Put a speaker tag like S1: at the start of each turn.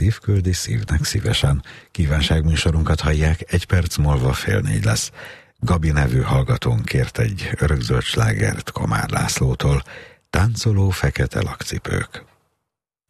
S1: szív küldi szívnek szívesen. Kívánságműsorunkat hallják, 1 perc múlva 3:30 lesz. Gabi nevű hallgatónk kért egy örökzöld slágert Komár Lászlótól, Táncoló fekete lakcipők.